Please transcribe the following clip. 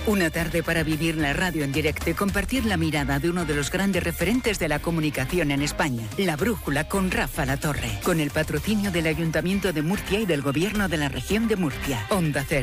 Una tarde para vivir la radio en directo y compartir la mirada de uno de los grandes referentes de la comunicación en España. La Brújula con Rafa La Torre. Con el patrocinio del Ayuntamiento de Murcia y del Gobierno de la Región de Murcia. Onda Cero.